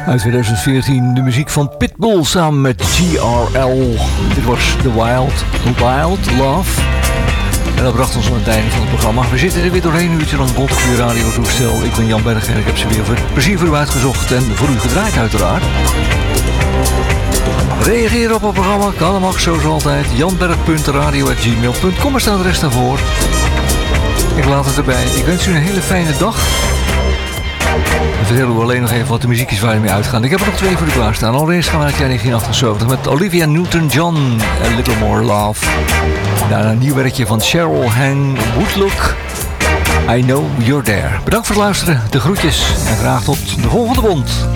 Uit 2014 de muziek van Pitbull samen met GRL. Dit was The Wild Love. En dat bracht ons aan het einde van het programma. We zitten er weer doorheen, een uurtje lang rond op uw radiotoestel. Ik ben Jan Berg en ik heb ze weer voor plezier voor u uitgezocht en voor u gedraaid uiteraard. Reageer op het programma, kan en mag zoals altijd. janberg.radio@gmail.com, er staat de rest daarvoor. Ik laat het erbij. Ik wens u een hele fijne dag. En vertellen we alleen nog even wat de muziek is waar je mee uitgaat. Ik heb er nog 2 voor u klaarstaan. Allereerst gaan we uit jaar 1978 met Olivia Newton-John, A Little More Love. Daarna een nieuw werkje van Cheryl Hang Woodlook, I Know You're There. Bedankt voor het luisteren, de groetjes en graag tot de volgende bond.